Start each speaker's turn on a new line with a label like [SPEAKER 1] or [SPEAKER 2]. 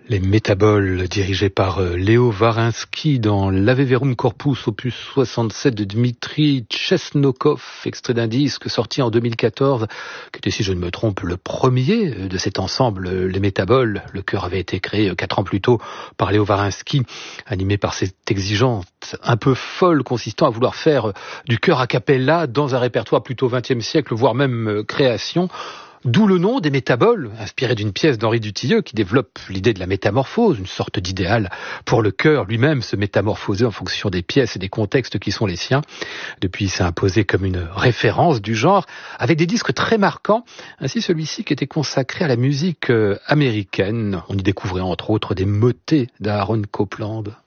[SPEAKER 1] Les Métaboles, dirigés par Léo Varinsky dans l'Ave Verum Corpus, opus 67 de Dmitri Chesnokov, extrait d'un disque sorti en 2014, qui était, si je ne me trompe, le premier de cet ensemble, Les Métaboles. Le chœur avait été créé 4 ans plus tôt par Léo Varinsky, animé par cette exigence un peu folle consistant à vouloir faire du chœur a cappella dans un répertoire plutôt 20e siècle, voire même création. D'où le nom des Métaboles, inspiré d'une pièce d'Henri Dutilleux qui développe l'idée de la métamorphose, une sorte d'idéal pour le chœur lui-même, se métamorphoser en fonction des pièces et des contextes qui sont les siens. Depuis, il s'est imposé comme une référence du genre, avec des disques très marquants, ainsi celui-ci qui était consacré à la musique américaine. On y découvrait entre autres des motets d'Aaron Copland.